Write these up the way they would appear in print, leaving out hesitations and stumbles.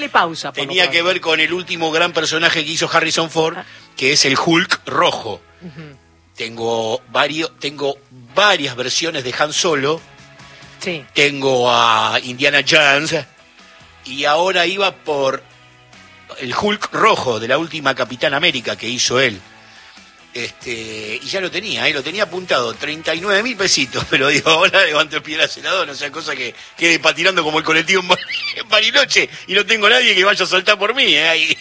Pausa. Tenía que ver con el último gran personaje que hizo Harrison Ford, que es el Hulk rojo. Tengo varias versiones de Han Solo. Sí. Tengo a Indiana Jones. Y ahora iba por el Hulk rojo de la última Capitán América que hizo él. Y ya lo tenía apuntado, 39.000 pesitos, pero digo, ahora levanto el pie al acelerador, no sea cosa que quede patinando como el colectivo en Bariloche y no tengo nadie que vaya a saltar por mí, ahí.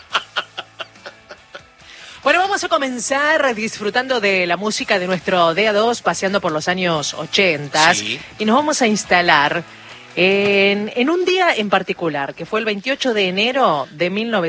Bueno, vamos a comenzar disfrutando de la música de nuestro DA2, paseando por los años 80, Sí. Y nos vamos a instalar en un día en particular, que fue el 28 de enero de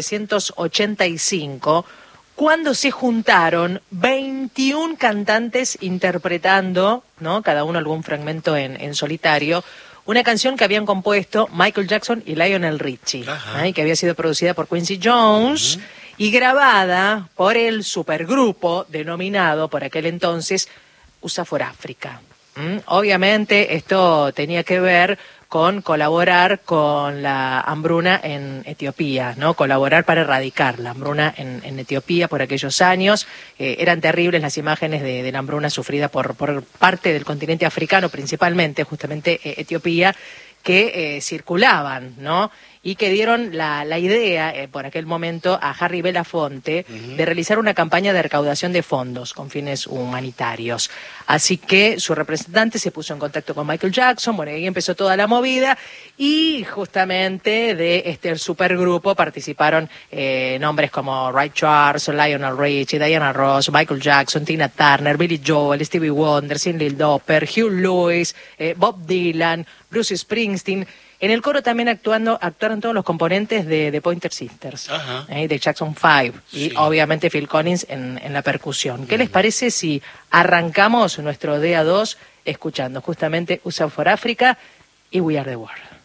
1985, cuando se juntaron 21 cantantes interpretando, ¿no?, cada uno algún fragmento en solitario, una canción que habían compuesto Michael Jackson y Lionel Richie, que había sido producida por Quincy Jones y grabada por el supergrupo denominado por aquel entonces USA for Africa. Obviamente esto tenía que ver con colaborar con la hambruna en Etiopía, ¿no? Colaborar para erradicar la hambruna en Etiopía por aquellos años. Eran terribles las imágenes de la hambruna sufrida por parte del continente africano, principalmente, justamente Etiopía, que circulaban, ¿no? Y que dieron la idea, por aquel momento, a Harry Belafonte de realizar una campaña de recaudación de fondos con fines humanitarios. Así que su representante se puso en contacto con Michael Jackson, bueno, y ahí empezó toda la movida, y justamente de el supergrupo participaron nombres como Ray Charles, Lionel Richie, Diana Ross, Michael Jackson, Tina Turner, Billy Joel, Stevie Wonder, Cyndi Lauper, Hugh Lewis, Bob Dylan, Bruce Springsteen. En el coro también actuaron todos los componentes de Pointer Sisters, de Jackson 5, y obviamente Phil Collins en la percusión. ¿Qué les parece si arrancamos nuestro DA2 escuchando justamente USA for Africa y We Are the World?